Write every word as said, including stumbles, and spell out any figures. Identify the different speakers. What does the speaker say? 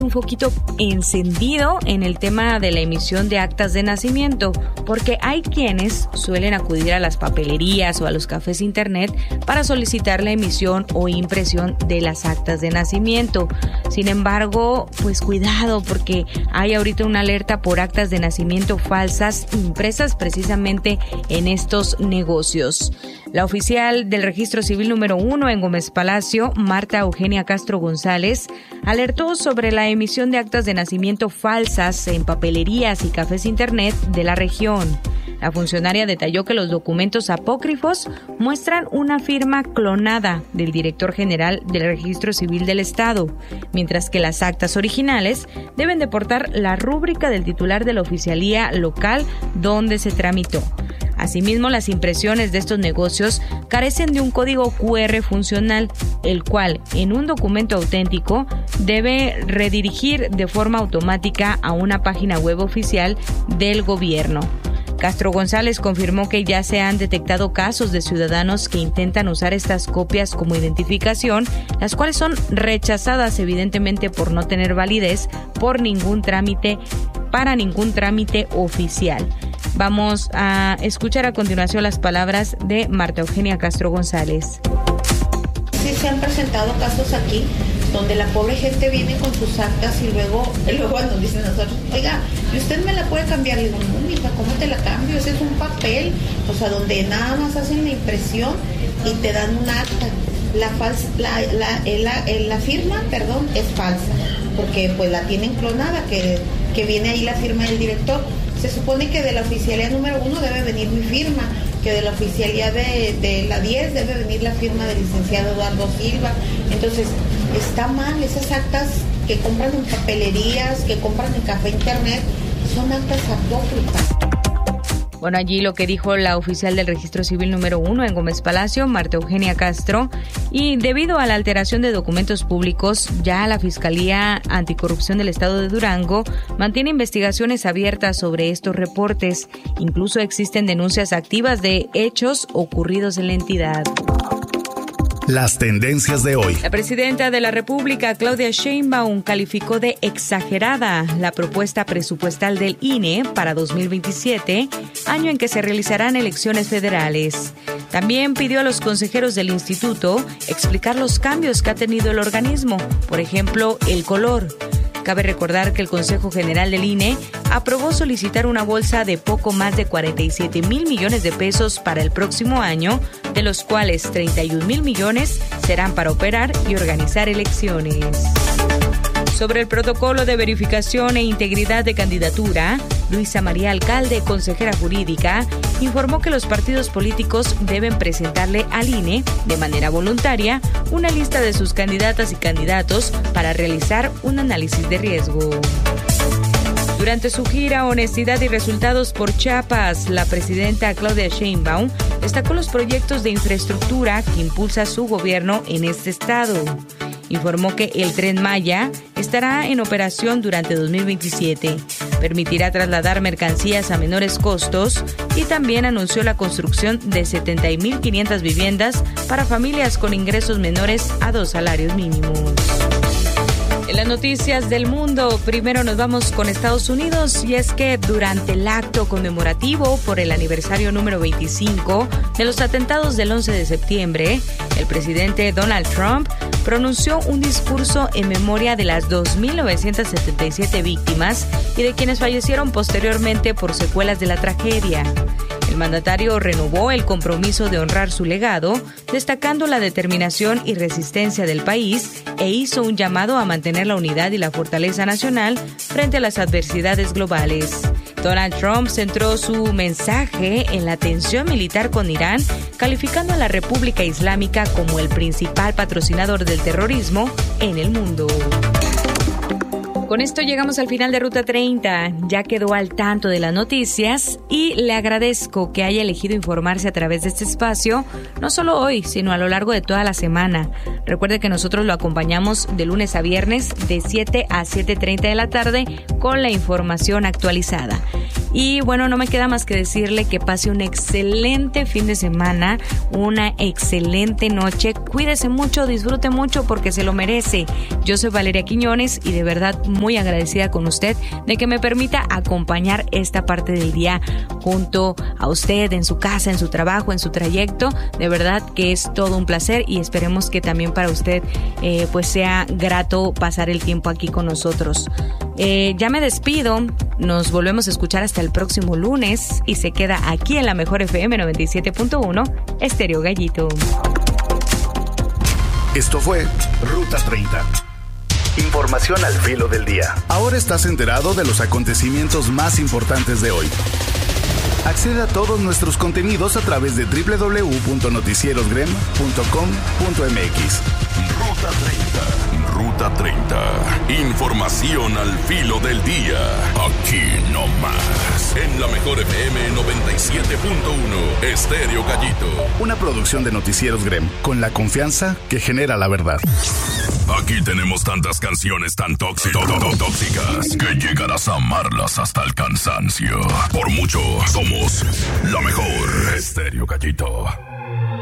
Speaker 1: un foquito encendido en el tema de la emisión de actas de nacimiento, porque hay quienes suelen acudir a las papelerías o a los cafés internet para solicitar la emisión o impresión de las actas de nacimiento. Sin embargo, pues cuidado, porque hay ahorita una alerta por actas de nacimiento falsas impresas precisamente en estos negocios. La oficial del Registro Civil número uno en Gómez Palacio, Marta Eugenia Castro González, alertó sobre la emisión de actas de nacimiento falsas en papelerías y cafés internet de la región. La funcionaria detalló que los documentos apócrifos muestran una firma clonada del director general del Registro Civil del Estado, mientras que las actas originales deben de portar la rúbrica del titular de la oficialía local donde se tramitó. Asimismo, las impresiones de estos negocios carecen de un código cu erre funcional, el cual, en un documento auténtico, debe redirigir de forma automática a una página web oficial del gobierno. Castro González confirmó que ya se han detectado casos de ciudadanos que intentan usar estas copias como identificación, las cuales son rechazadas evidentemente por no tener validez por ningún trámite, para ningún trámite oficial. Vamos a escuchar a continuación las palabras de Marta Eugenia Castro González.
Speaker 2: Sí se han presentado casos aquí donde la pobre gente viene con sus actas y luego, y luego nos dicen a nosotros, oiga, ¿y usted me la puede cambiar? Le digo, no, mija, ¿cómo te la cambio? Ese es un papel, o sea, donde nada más hacen la impresión y te dan un acta. La, falsa, la, la, la, la firma, perdón, es falsa, porque pues la tienen clonada, que, que viene ahí la firma del director. Se supone que de la oficialía número uno debe venir mi firma, que de la oficialía de, de la diez debe venir la firma del licenciado Eduardo Silva. Entonces, está mal, esas actas que compran en papelerías, que compran en café internet, son actas apócrifas.
Speaker 1: Bueno, allí lo que dijo la oficial del Registro Civil número uno en Gómez Palacio, Marta Eugenia Castro, y debido a la alteración de documentos públicos, ya la Fiscalía Anticorrupción del Estado de Durango mantiene investigaciones abiertas sobre estos reportes. Incluso existen denuncias activas de hechos ocurridos en la entidad.
Speaker 3: Las tendencias de hoy.
Speaker 1: La presidenta de la República, Claudia Sheinbaum, calificó de exagerada la propuesta presupuestal del I N E para dos mil veintisiete, año en que se realizarán elecciones federales. También pidió a los consejeros del instituto explicar los cambios que ha tenido el organismo, por ejemplo, el color. Cabe recordar que el Consejo General del I N E aprobó solicitar una bolsa de poco más de cuarenta y siete mil millones de pesos para el próximo año, de los cuales treinta y un mil millones serán para operar y organizar elecciones. Sobre el protocolo de verificación e integridad de candidatura, Luisa María Alcalde, consejera jurídica, informó que los partidos políticos deben presentarle al I N E de manera voluntaria una lista de sus candidatas y candidatos para realizar un análisis de riesgo. Durante su gira Honestidad y Resultados por Chiapas, la presidenta Claudia Sheinbaum destacó los proyectos de infraestructura que impulsa su gobierno en este estado. Informó que el Tren Maya estará en operación durante dos mil veintisiete. Permitirá trasladar mercancías a menores costos y también anunció la construcción de setenta mil quinientas viviendas para familias con ingresos menores a dos salarios mínimos. En las noticias del mundo, primero nos vamos con Estados Unidos, y es que durante el acto conmemorativo por el aniversario número veinticinco de los atentados del once de septiembre, el presidente Donald Trump pronunció un discurso en memoria de las dos mil novecientas setenta y siete víctimas y de quienes fallecieron posteriormente por secuelas de la tragedia. El mandatario renovó el compromiso de honrar su legado, destacando la determinación y resistencia del país, e hizo un llamado a mantener la unidad y la fortaleza nacional frente a las adversidades globales. Donald Trump centró su mensaje en la tensión militar con Irán, calificando a la República Islámica como el principal patrocinador del terrorismo en el mundo. Con esto llegamos al final de Ruta treinta. Ya quedó al tanto de las noticias y le agradezco que haya elegido informarse a través de este espacio, no solo hoy, sino a lo largo de toda la semana. Recuerde que nosotros lo acompañamos de lunes a viernes de siete a siete treinta de la tarde con la información actualizada. Y bueno, no me queda más que decirle que pase un excelente fin de semana, una excelente noche. Cuídese mucho, disfrute mucho porque se lo merece. Yo soy Valeria Quiñones y de verdad muy agradecida con usted de que me permita acompañar esta parte del día junto a usted en su casa, en su trabajo, en su trayecto. De verdad que es todo un placer y esperemos que también para usted eh, pues sea grato pasar el tiempo aquí con nosotros. Eh, ya me despido, nos volvemos a escuchar hasta el próximo lunes y se queda aquí en la Mejor F M noventa y siete punto uno, Estéreo Gallito.
Speaker 3: Esto fue Ruta treinta. Información al filo del día. Ahora estás enterado de los acontecimientos más importantes de hoy. Accede a todos nuestros contenidos a través de doble u doble u doble u punto noticieros grem punto com punto m x.
Speaker 4: Ruta treinta. Ruta treinta. Información al filo del día. Aquí no más. En la Mejor F M noventa y siete punto uno, Estéreo Gallito.
Speaker 3: Una producción de Noticieros Grem, con la confianza que genera la verdad.
Speaker 4: Aquí tenemos tantas canciones tan tóxicas, tóxicas que llegarás a amarlas hasta el cansancio. Por mucho, somos la mejor. Estéreo Gallito.